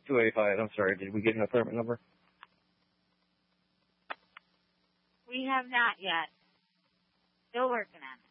285. I'm sorry. Did we get an apartment number? We have not yet. Still working on it.